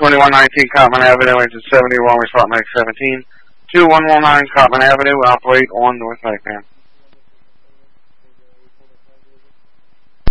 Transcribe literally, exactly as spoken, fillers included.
twenty-one nineteen Cotman Avenue, engine seventy, runway slot max seventeen. two one one nine Cotman Avenue, operate on North Saipan.